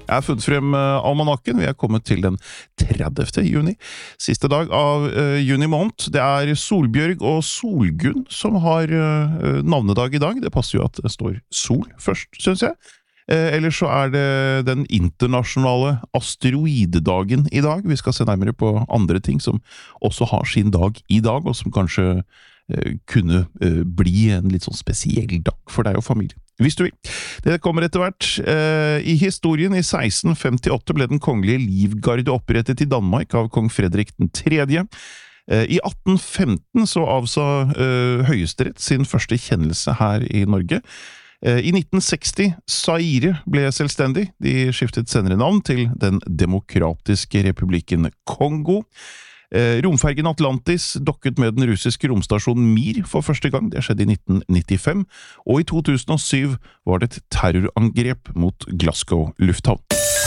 Jeg har funnet frem almanakken. Vi er kommet til den 30. juni. Siste dag av juni måned. Det er Solbjørg og Solgunn som har navnedag i dag. Det passer jo at det står sol først, synes jeg. Ellers så er det den internasjonale asteroidedagen i dag. Vi skal se nærmere på andre ting som også har sin dag i dag, og som kanskje kunne bli en litt sånn spesiell dag for deg og familien. Hvis du vil. Det kommer etter hvert. I historien i 1658 ble den kongelige livgarde opprettet i Danmark av kong Frederik den 3. I 1815 så avsa Høyesterett sin første kjennelse her i Norge. I 1960 Zaire ble selvstendig. De skiftet senere navn til Den demokratiske republikken Kongo. Romfergen Atlantis dokket med den russiske romstasjonen Mir for første gang. Det skjedde i 1995, og i 2007 var det et terrorangrep mot Glasgow lufthavn.